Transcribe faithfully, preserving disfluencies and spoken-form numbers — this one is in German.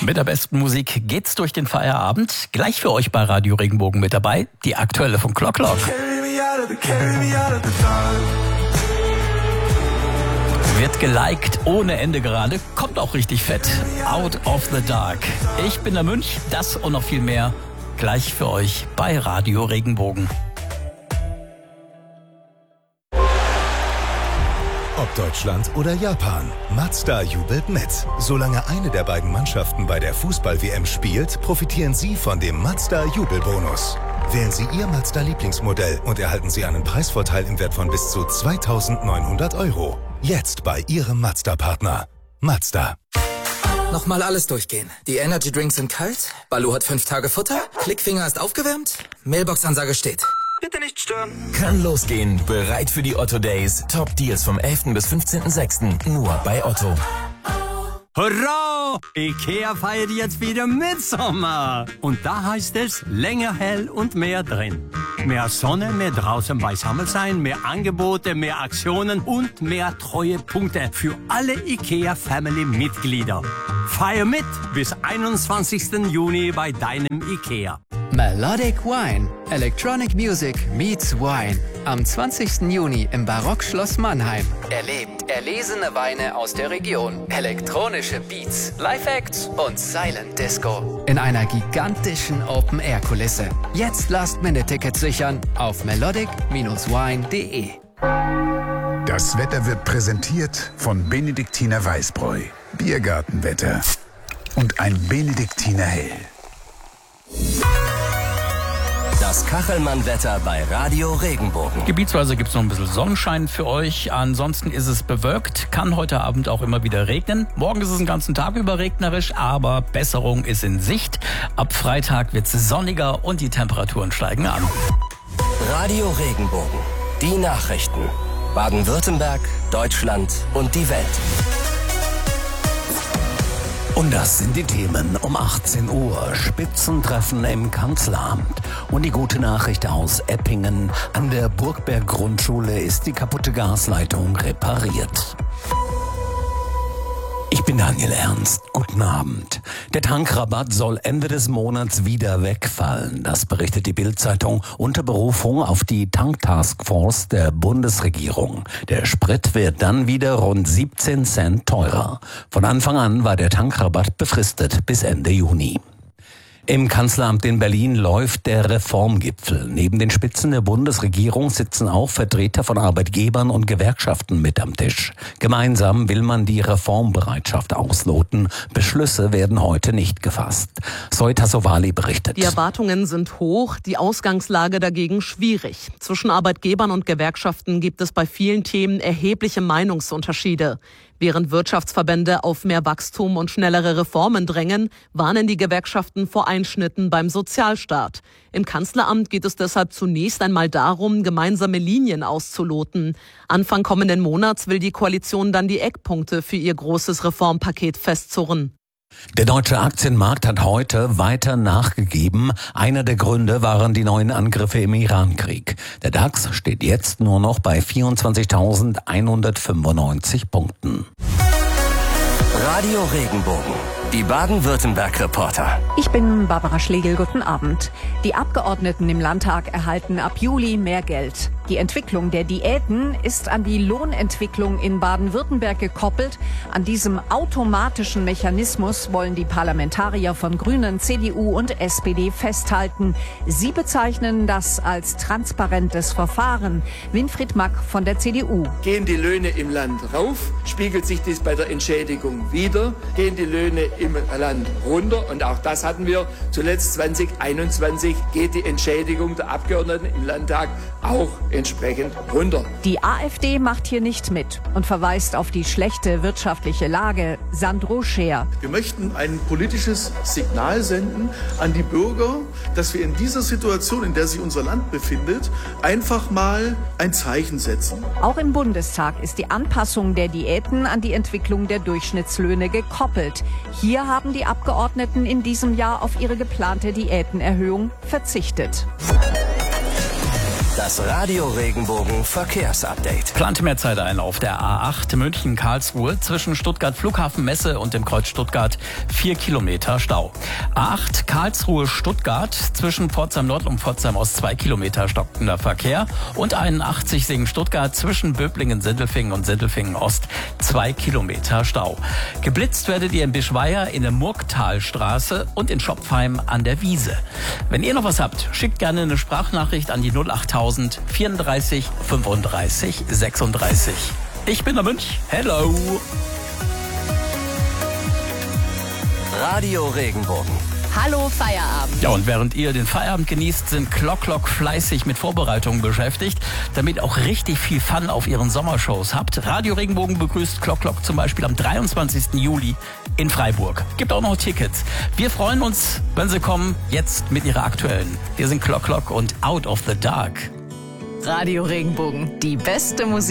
Mit der besten Musik geht's durch den Feierabend. Gleich für euch bei Radio Regenbogen mit dabei, die aktuelle von Clock Clock. Wird geliked ohne Ende gerade, kommt auch richtig fett. Out of the Dark. Ich bin der Münch, das und noch viel mehr gleich für euch bei Radio Regenbogen. Ob Deutschland oder Japan, Mazda jubelt mit. Solange eine der beiden Mannschaften bei der Fußball-W M spielt, profitieren Sie von dem Mazda Jubelbonus. Wählen Sie Ihr Mazda-Lieblingsmodell und erhalten Sie einen Preisvorteil im Wert von bis zu zweitausendneunhundert Euro. Jetzt bei Ihrem Mazda-Partner. Mazda. Nochmal alles durchgehen. Die Energy Drinks sind kalt, Balu hat fünf Tage Futter, Klickfinger ist aufgewärmt, Mailbox-Ansage steht. Bitte nicht stören. Kann losgehen. Bereit für die Otto Days. Top Deals vom elften bis fünfzehnten sechsten Nur bei Otto. Hurra! IKEA feiert jetzt wieder Mitsommer. Und da heißt es, länger hell und mehr drin. Mehr Sonne, mehr draußen beisammen sein, mehr Angebote, mehr Aktionen und mehr Treuepunkte für alle IKEA-Family-Mitglieder. Feier mit bis einundzwanzigsten Juni bei deinem IKEA. Melodic Wine. Electronic Music meets Wine. Am zwanzigsten Juni im Barockschloss Mannheim. Erlebt erlesene Weine aus der Region, elektronische Beats, Live-Acts und Silent Disco. In einer gigantischen Open-Air-Kulisse. Jetzt Last-Minute-Tickets sichern auf melodic Bindestrich wine punkt de. Das Wetter wird präsentiert von Benediktiner Weißbräu. Biergartenwetter. Und ein Benediktiner Hell. Das Kachelmann-Wetter bei Radio Regenbogen. Gebietsweise gibt es noch ein bisschen Sonnenschein für euch. Ansonsten ist es bewölkt, kann heute Abend auch immer wieder regnen. Morgen ist es den ganzen Tag über regnerisch, aber Besserung ist in Sicht. Ab Freitag wird es sonniger und die Temperaturen steigen an. Radio Regenbogen. Die Nachrichten. Baden-Württemberg, Deutschland und die Welt. Und das sind die Themen um achtzehn Uhr. Spitzentreffen im Kanzleramt. Und die gute Nachricht aus Eppingen. An der Burgberg Grundschule ist die kaputte Gasleitung repariert. Ich bin Daniel Ernst. Guten Abend. Der Tankrabatt soll Ende des Monats wieder wegfallen. Das berichtet die Bild-Zeitung unter Berufung auf die Tank-Taskforce der Bundesregierung. Der Sprit wird dann wieder rund siebzehn Cent teurer. Von Anfang an war der Tankrabatt befristet bis Ende Juni. Im Kanzleramt in Berlin läuft der Reformgipfel. Neben den Spitzen der Bundesregierung sitzen auch Vertreter von Arbeitgebern und Gewerkschaften mit am Tisch. Gemeinsam will man die Reformbereitschaft ausloten. Beschlüsse werden heute nicht gefasst. Zoe Tassovali berichtet. Die Erwartungen sind hoch, die Ausgangslage dagegen schwierig. Zwischen Arbeitgebern und Gewerkschaften gibt es bei vielen Themen erhebliche Meinungsunterschiede. Während Wirtschaftsverbände auf mehr Wachstum und schnellere Reformen drängen, warnen die Gewerkschaften vor Einschnitten beim Sozialstaat. Im Kanzleramt geht es deshalb zunächst einmal darum, gemeinsame Linien auszuloten. Anfang kommenden Monats will die Koalition dann die Eckpunkte für ihr großes Reformpaket festzurren. Der deutsche Aktienmarkt hat heute weiter nachgegeben. Einer der Gründe waren die neuen Angriffe im Iran-Krieg. Der DAX steht jetzt nur noch bei vierundzwanzigtausendeinhundertfünfundneunzig Punkten. Radio Regenbogen. Die Baden-Württemberg-Reporter. Ich bin Barbara Schlegel, guten Abend. Die Abgeordneten im Landtag erhalten ab Juli mehr Geld. Die Entwicklung der Diäten ist an die Lohnentwicklung in Baden-Württemberg gekoppelt. An diesem automatischen Mechanismus wollen die Parlamentarier von Grünen, C D U und S P D festhalten. Sie bezeichnen das als transparentes Verfahren. Winfried Mack von der C D U. Gehen die Löhne im Land rauf, spiegelt sich dies bei der Entschädigung wider. Gehen die Löhne im Land runter, und auch das hatten wir zuletzt zwanzig einundzwanzig, geht die Entschädigung der Abgeordneten im Landtag auch entsprechend runter. Die AfD macht hier nicht mit und verweist auf die schlechte wirtschaftliche Lage. Sandro Scheer. Wir möchten ein politisches Signal senden an die Bürger, dass wir in dieser Situation, in der sich unser Land befindet, einfach mal ein Zeichen setzen. Auch im Bundestag ist die Anpassung der Diäten an die Entwicklung der Durchschnittslöhne gekoppelt. Hier haben die Abgeordneten in diesem Jahr auf ihre geplante Diätenerhöhung verzichtet. Das Radio Regenbogen Verkehrsupdate. Plant mehr Zeit ein auf der A acht München-Karlsruhe zwischen Stuttgart Flughafen Messe und dem Kreuz Stuttgart. Vier Kilometer Stau. A acht Karlsruhe-Stuttgart zwischen Pforzheim Nord und Pforzheim Ost. Zwei Kilometer stockender Verkehr. Und einundachtzig Singen-Stuttgart zwischen Böblingen-Sindelfingen und Sindelfingen Ost. Zwei Kilometer Stau. Geblitzt werdet ihr in Bischweier in der Murgtalstraße und in Schopfheim an der Wiese. Wenn ihr noch was habt, schickt gerne eine Sprachnachricht an die null achttausend vierunddreißig fünfunddreißig sechsunddreißig. Ich bin der Münch. Hello. Radio Regenbogen. Hallo Feierabend. Ja, und während ihr den Feierabend genießt, sind Clock Clock fleißig mit Vorbereitungen beschäftigt, damit auch richtig viel Fun auf ihren Sommershows habt. Radio Regenbogen begrüßt Clock Clock zum Beispiel am dreiundzwanzigsten Juli in Freiburg. Gibt auch noch Tickets. Wir freuen uns, wenn sie kommen, jetzt mit ihrer aktuellen. Hier sind Clock Clock und Out of the Dark. Radio Regenbogen, die beste Musik.